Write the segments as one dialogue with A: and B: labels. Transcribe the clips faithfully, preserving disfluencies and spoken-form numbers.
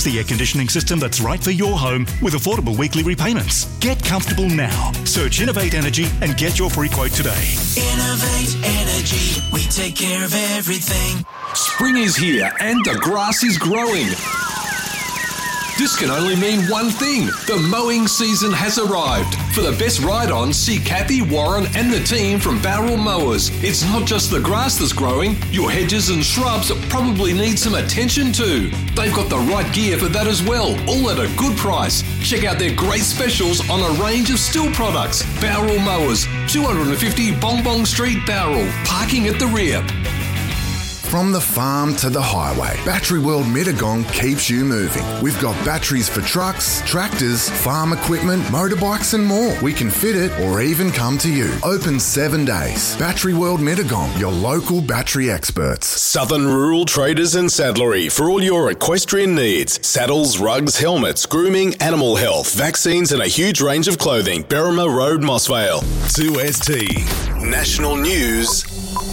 A: The air conditioning system that's right for your home with affordable weekly repayments. Get comfortable now. Search Innovate Energy and get your free quote today.
B: Innovate Energy. We take care of everything.
C: Spring is here and the grass is growing. This can only mean one thing. The mowing season has arrived. For the best ride-on, see Kathy, Warren and the team from Bowral Mowers. It's not just the grass that's growing. Your hedges and shrubs probably need some attention too. They've got the right gear for that as well, all at a good price. Check out their great specials on a range of Stihl products. Bowral Mowers, two fifty Bong Bong Street, Bowral. Parking at the rear.
D: From the farm to the highway, Battery World Mittagong keeps you moving. We've got batteries for trucks, tractors, farm equipment, motorbikes and more. We can fit it or even come to you. Open seven days. Battery World Mittagong, your local battery experts.
E: Southern Rural Traders and Saddlery for all your equestrian needs. Saddles, rugs, helmets, grooming, animal health, vaccines and a huge range of clothing. Berrima Road, Mossvale. two S T. National News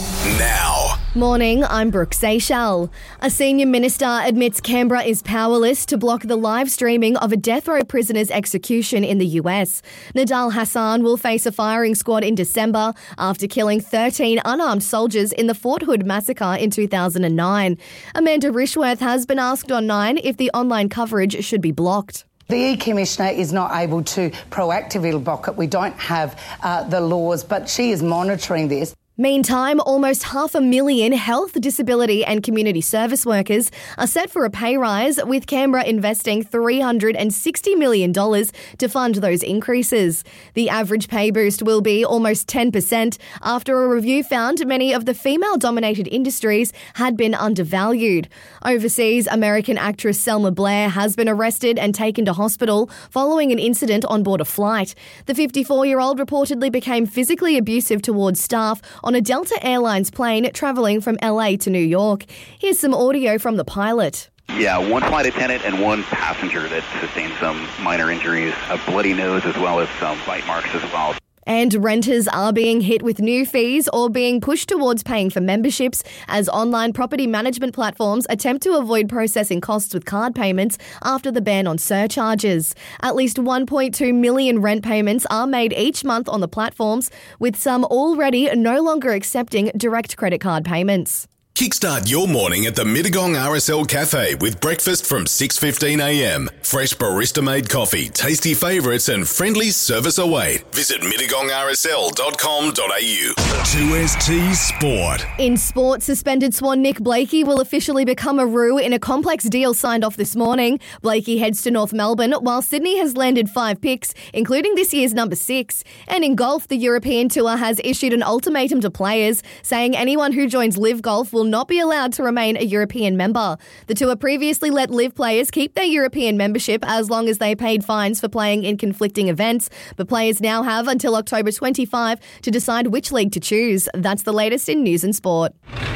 E: now.
F: Morning, I'm Brooke Seychelles. A senior minister admits Canberra is powerless to block the live streaming of a death row prisoner's execution in the U S. Nadal Hassan will face a firing squad in December after killing thirteen unarmed soldiers in the Fort Hood massacre in two thousand nine. Amanda Rishworth has been asked on Nine if the online coverage should be blocked.
G: The E-Commissioner is not able to proactively block it. We don't have uh, the laws, but she is monitoring this.
F: Meantime, almost half a million health, disability and community service workers are set for a pay rise, with Canberra investing three hundred sixty million dollars to fund those increases. The average pay boost will be almost ten percent after a review found many of the female-dominated industries had been undervalued. Overseas, American actress Selma Blair has been arrested and taken to hospital following an incident on board a flight. The fifty-four-year-old reportedly became physically abusive towards staff on a Delta Airlines plane travelling from L A to New York. Here's some audio from the pilot.
H: Yeah, one flight attendant and one passenger that sustained some minor injuries, a bloody nose as well as some bite marks as well.
F: And renters are being hit with new fees or being pushed towards paying for memberships as online property management platforms attempt to avoid processing costs with card payments after the ban on surcharges. At least one point two million rent payments are made each month on the platforms, with some already no longer accepting direct credit card payments.
E: Kickstart your morning at the Mittagong R S L Cafe with breakfast from six fifteen a m. Fresh barista-made coffee, tasty favourites and friendly service await. Visit mittagong r s l dot com dot a u.
A: two S T Sport.
F: In sport, suspended Swan Nick Blakey will officially become a Roo in a complex deal signed off this morning. Blakey heads to North Melbourne, while Sydney has landed five picks, including this year's number six. And in golf, the European Tour has issued an ultimatum to players, saying anyone who joins Live Golf will not be allowed to remain a European member. The tour previously let Live players keep their European membership as long as they paid fines for playing in conflicting events, but players now have until October twenty-fifth to decide which league to choose. That's the latest in news and sport.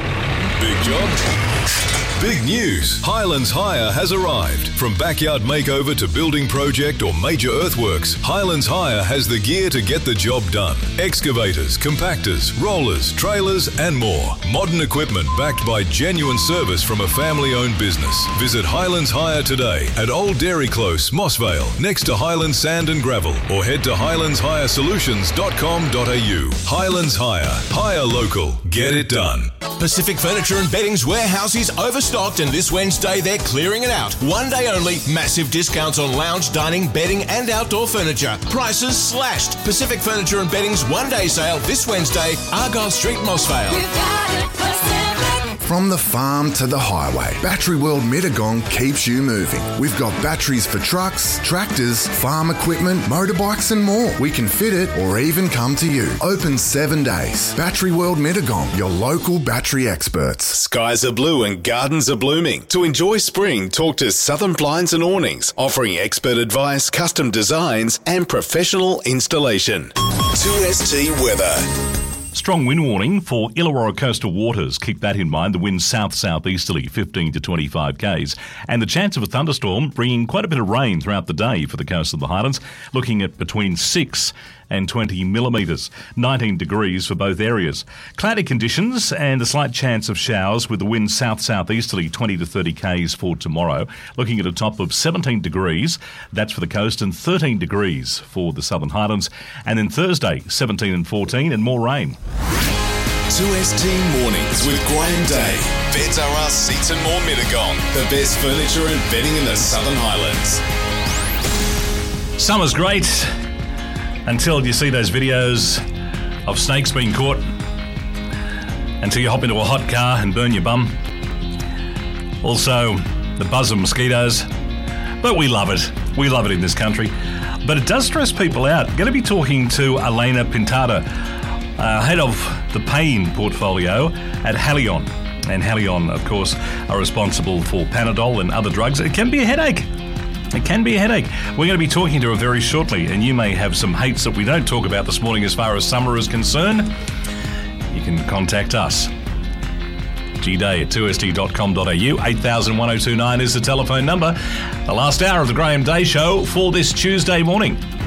I: Big job. Big news. Highlands Hire has arrived. From backyard makeover to building project or major earthworks, Highlands Hire has the gear to get the job done. Excavators, compactors, rollers, trailers and more. Modern equipment backed by genuine service from a family-owned business. Visit Highlands Hire today at Old Dairy Close, Mossvale, next to Highlands Sand and Gravel, or head to highlands hire solutions dot com dot a u. Highlands Hire. Hire local. Get it done.
J: Pacific Furniture and Bedding's warehouse is overstocked, and this Wednesday they're clearing it out. One day only, massive discounts on lounge, dining, bedding and outdoor furniture. Prices slashed. Pacific Furniture and Bedding's one-day sale this Wednesday, Argyle Street, Mossvale.
D: From the farm to the highway, Battery World Mittagong keeps you moving. We've got batteries for trucks, tractors, farm equipment, motorbikes and more. We can fit it or even come to you. Open seven days. Battery World Mittagong, your local battery experts.
E: Skies are blue and gardens are blooming. To enjoy spring, talk to Southern Blinds and Awnings, offering expert advice, custom designs and professional installation. two S T weather.
A: Strong wind warning for Illawarra coastal waters. Keep that in mind. The wind south-southeasterly, fifteen to twenty-five kays. And the chance of a thunderstorm bringing quite a bit of rain throughout the day for the coast of the Highlands. Looking at between six and twenty millimetres, nineteen degrees for both areas. Cloudy conditions and a slight chance of showers with the wind south-southeasterly twenty to thirty k's for tomorrow. Looking at a top of seventeen degrees, that's for the coast, and thirteen degrees for the Southern Highlands. And then Thursday, seventeen and fourteen and more rain.
E: two S T Mornings with Graham Day. Beds R Us Seats and More Mittagong. The best furniture and bedding in the Southern Highlands.
A: Summer's great until you see those videos of snakes being caught, until you hop into a hot car and burn your bum. Also, the buzz of mosquitoes. But we love it. We love it in this country. But it does stress people out. Going to be talking to Elena Pintada, uh, head of the pain portfolio at Haleon. And Haleon, of course, are responsible for Panadol and other drugs. It can be a headache. It can be a headache. We're going to be talking to her very shortly, and you may have some hates that we don't talk about this morning as far as summer is concerned. You can contact us. g day at two s t dot com dot a u. eight thousand one oh two nine is the telephone number. The last hour of the Graham Day Show for this Tuesday morning.